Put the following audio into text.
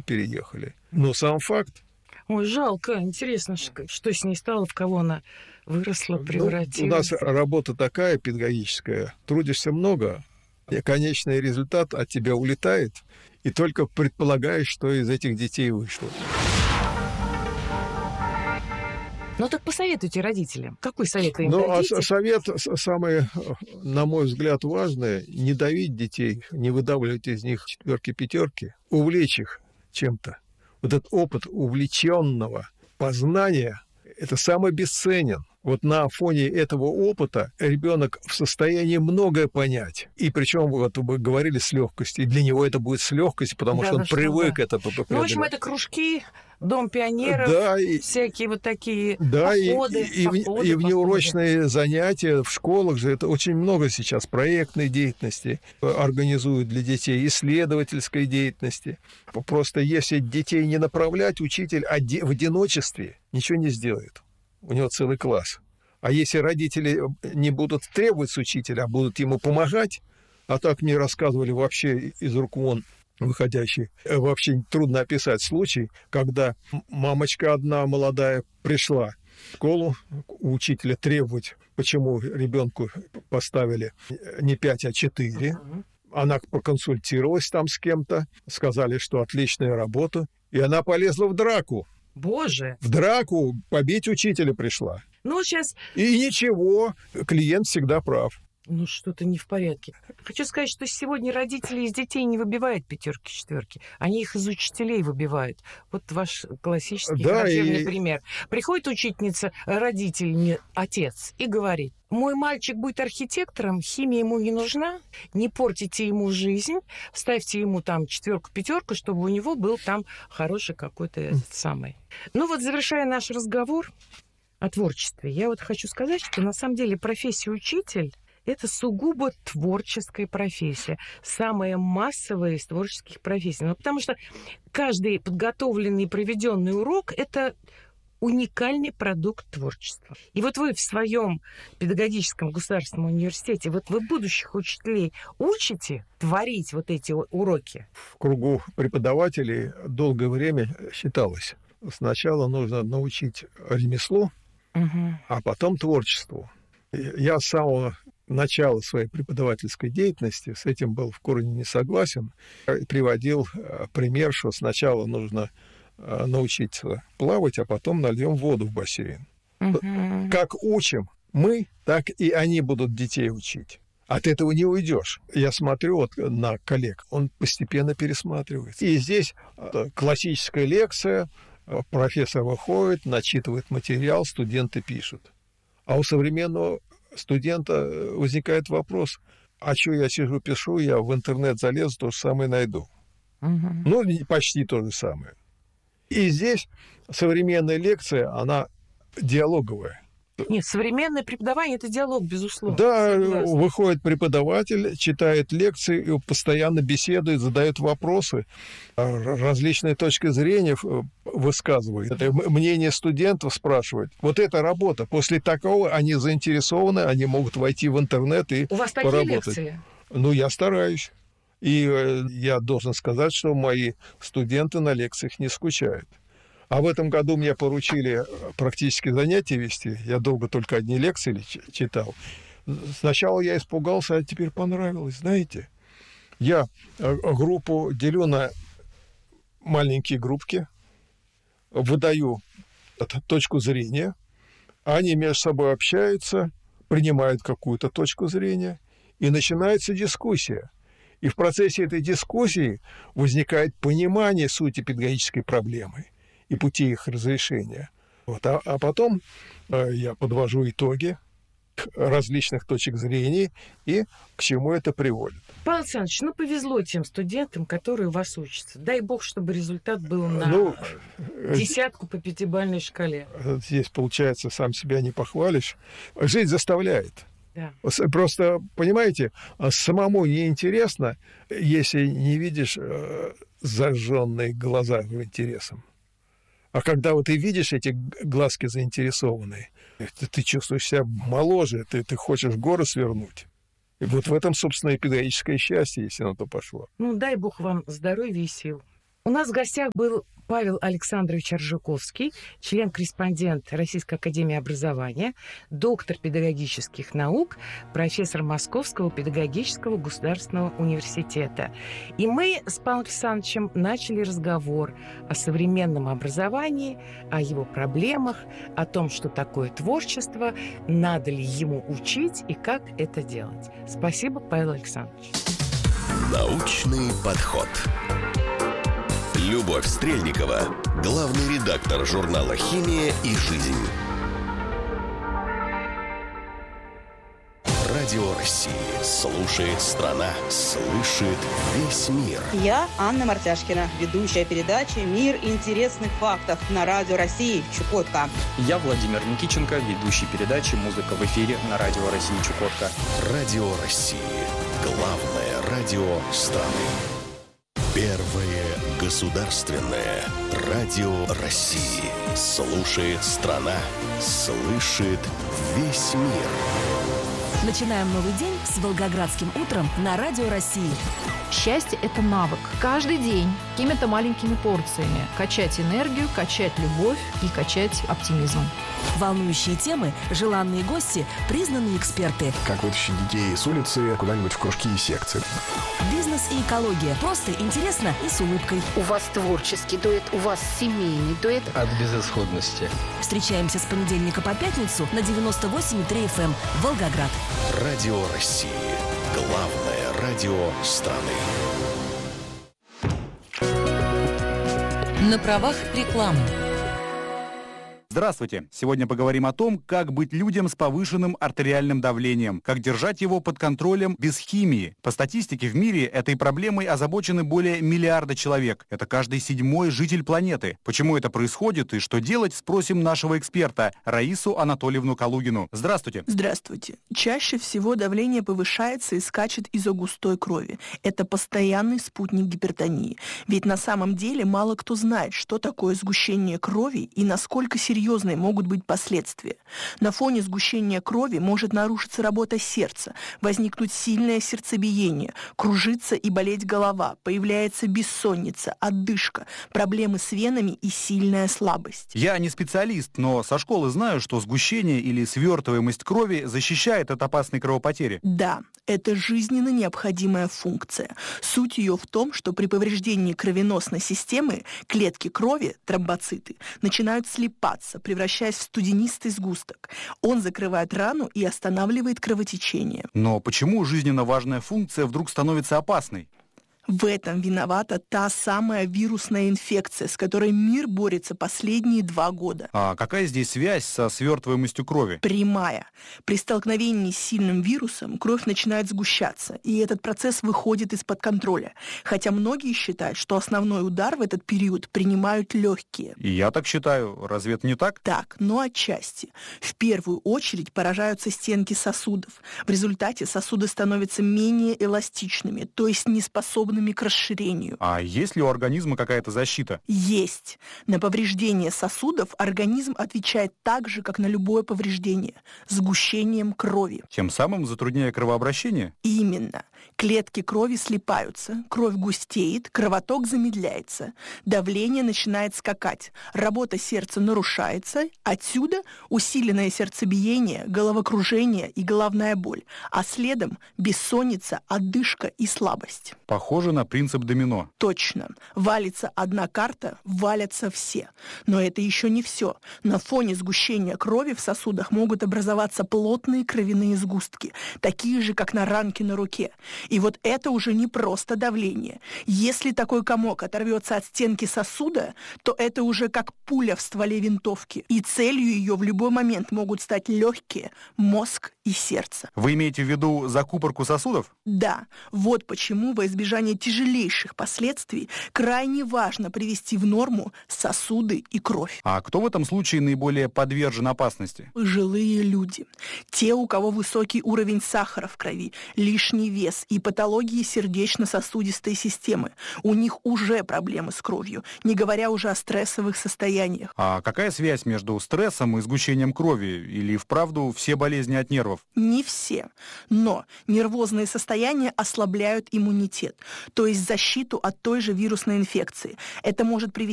переехали. Но сам факт. Ой, жалко. Интересно, что с ней стало, в кого она выросла, превратилась. У нас работа такая педагогическая. Трудишься много, и конечный результат от тебя улетает, и только предполагаешь, что из этих детей вышло. Ну так посоветуйте родителям. Какой совет вы им дадите? Совет самый, на мой взгляд, важный: не давить детей, не выдавливать из них четверки, пятерки, увлечь их чем-то. Вот этот опыт увлеченного познания – это самый бесценен. Вот на фоне этого опыта ребенок в состоянии многое понять. И причем, вот вы говорили, с легкостью. И для него это будет с легкостью, потому что он привык это преодолевать. Ну, в общем, это кружки, Дом пионеров, да, всякие вот такие походы. И в неурочные занятия в школах же это очень много сейчас проектной деятельности организуют для детей, исследовательской деятельности. Просто если детей не направлять, учитель в одиночестве ничего не сделает. У него целый класс. А если родители не будут требовать с учителя, а будут ему помогать, а так мне рассказывали вообще из рук вон выходящий, вообще трудно описать случай, когда мамочка одна молодая пришла в школу у учителя требовать, почему ребенку поставили не 5, а 4. Она проконсультировалась там с кем-то, сказали, что отличная работа, и она полезла в драку. Боже! В драку побить учителя пришла. Ну, сейчас... И ничего, клиент всегда прав. Ну, что-то не в порядке. Хочу сказать, что сегодня родители из детей не выбивают 5, 4. Они их из учителей выбивают. Вот ваш классический характерный пример. Приходит учительница, родитель, отец, и говорит: мой мальчик будет архитектором, химия ему не нужна, не портите ему жизнь, ставьте ему там 4, 5, чтобы у него был там хороший какой-то самый. Ну вот, завершая наш разговор о творчестве, я вот хочу сказать, что на самом деле профессия учитель – это сугубо творческая профессия, самая массовая из творческих профессий. Ну, потому что каждый подготовленный и проведенный урок – это уникальный продукт творчества. И вот вы в своем педагогическом государственном университете, вот вы будущих учителей учите творить вот эти уроки? В кругу преподавателей долгое время считалось, сначала нужно научить ремеслу, а потом творчеству. Я с самого начала своей преподавательской деятельности с этим был в корне не согласен. Приводил пример, что сначала нужно научиться плавать, а потом нальем воду в бассейн. Как учим мы, так и они будут детей учить. От этого не уйдешь. Я смотрю вот на коллег, он постепенно пересматривается. И здесь классическая лекция, профессор выходит, начитывает материал, студенты пишут. А у современного студента возникает вопрос: а что я сижу, пишу, я в интернет залезу, то же самое найду. Ну, почти то же самое. И здесь современная лекция, она диалоговая. Нет, современное преподавание – это диалог, безусловно. Да, согласна. Выходит преподаватель, читает лекции и постоянно беседует, задает вопросы, различные точки зрения высказывает. Это мнение студентов спрашивает. Вот эта работа. После такого они заинтересованы, они могут войти в интернет и У вас поработать. такие лекции? Ну, я стараюсь. И я должен сказать, что мои студенты на лекциях не скучают. А в этом году мне поручили практически занятия вести. Я долго только одни лекции читал. Сначала я испугался, а теперь понравилось. Знаете, я группу делю на маленькие группки, выдаю точку зрения, они между собой общаются, принимают какую-то точку зрения, и начинается дискуссия. И в процессе этой дискуссии возникает понимание сути педагогической проблемы и пути их разрешения. Вот. А потом я подвожу итоги различных точек зрения и к чему это приводит. Павел Александрович, повезло тем студентам, которые у вас учатся. Дай бог, чтобы результат был на 10 по 5-бальной шкале. Здесь, получается, сам себя не похвалишь. Жизнь заставляет. Да. Просто, понимаете, самому неинтересно, если не видишь зажженные глаза интересом. А когда вот ты видишь эти глазки заинтересованные, ты чувствуешь себя моложе, ты хочешь горы свернуть. И вот в этом, собственно, и педагогическое счастье, если на то пошло. Дай бог вам здоровья и сил. У нас в гостях был Павел Александрович Аржуковский, член-корреспондент Российской академии образования, доктор педагогических наук, профессор Московского педагогического государственного университета. И мы с Павлом Александровичем начали разговор о современном образовании, о его проблемах, о том, что такое творчество, надо ли ему учить и как это делать. Спасибо, Павел Александрович. Научный подход. Любовь Стрельникова, главный редактор журнала «Химия и жизнь». Радио России. Слушает страна. Слышит весь мир. Я Анна Мартяшкина, ведущая передачи «Мир интересных фактов» на Радио России Чукотка. Я Владимир Никиченко, ведущий передачи «Музыка в эфире» на Радио России Чукотка. Радио России. Главное радио страны. Первое государственное радио России. Слушает страна. Слышит весь мир. Начинаем новый день с Волгоградским утром на Радио России. Счастье – это навык. Каждый день какими-то маленькими порциями качать энергию, качать любовь и качать оптимизм. Волнующие темы, желанные гости, признанные эксперты. Как вытащить детей с улицы куда-нибудь в кружки и секции. Бизнес и экология. Просто интересно и с улыбкой. У вас творческий дуэт, у вас семейный дуэт. От безысходности. Встречаемся с понедельника по пятницу на 98,3 FM Волгоград. Радио России. Главное радио страны. На правах рекламы. Здравствуйте! Сегодня поговорим о том, как быть людям с повышенным артериальным давлением, как держать его под контролем без химии. По статистике в мире этой проблемой озабочены более миллиарда человек. Это каждый 7-й житель планеты. Почему это происходит и что делать, спросим нашего эксперта Раису Анатольевну Калугину. Здравствуйте! Здравствуйте! Чаще всего давление повышается и скачет из-за густой крови. Это постоянный спутник гипертонии. Ведь на самом деле мало кто знает, что такое сгущение крови и насколько серьезные могут быть последствия. На фоне сгущения крови может нарушиться работа сердца, возникнуть сильное сердцебиение, кружиться и болеть голова, появляется бессонница, одышка, проблемы с венами и сильная слабость. Я не специалист, но со школы знаю, что сгущение или свертываемость крови защищает от опасной кровопотери. Да, это жизненно необходимая функция. Суть ее в том, что при повреждении кровеносной системы клетки крови, тромбоциты, начинают слипаться, превращаясь в студенистый сгусток. Он закрывает рану и останавливает кровотечение. Но почему жизненно важная функция вдруг становится опасной? В этом виновата та самая вирусная инфекция, с которой мир борется последние 2 года. А какая здесь связь со свертываемостью крови? Прямая. При столкновении с сильным вирусом кровь начинает сгущаться, и этот процесс выходит из-под контроля. Хотя многие считают, что основной удар в этот период принимают легкие. И я так считаю. Разве это не так? Так, но отчасти. В первую очередь поражаются стенки сосудов. В результате сосуды становятся менее эластичными, то есть неспособны к расширению. А есть ли у организма какая-то защита? Есть. На повреждение сосудов организм отвечает так же, как на любое повреждение – сгущением крови. Тем самым затрудняя кровообращение? Именно. Клетки крови слипаются, кровь густеет, кровоток замедляется, давление начинает скакать, работа сердца нарушается, отсюда усиленное сердцебиение, головокружение и головная боль, а следом бессонница, одышка и слабость. Похоже на принцип домино. Точно. Валится одна карта, валятся все. Но это еще не все. На фоне сгущения крови в сосудах могут образоваться плотные кровяные сгустки, такие же, как на ранке на руке. И вот это уже не просто давление. Если такой комок оторвется от стенки сосуда, то это уже как пуля в стволе винтовки. И целью ее в любой момент могут стать легкие, мозг и сердце. Вы имеете в виду закупорку сосудов? Да. Вот почему во избежание тяжелейших последствий крайне важно привести в норму сосуды и кровь. А кто в этом случае наиболее подвержен опасности? Пожилые люди. Те, у кого высокий уровень сахара в крови, лишний вес и патологии сердечно-сосудистой системы. У них уже проблемы с кровью, не говоря уже о стрессовых состояниях. А какая связь между стрессом и сгущением крови? Или вправду все болезни от нервов? Не все. Но нервозные состояния ослабляют иммунитет. то есть защиту от той же вирусной инфекции. Это может привести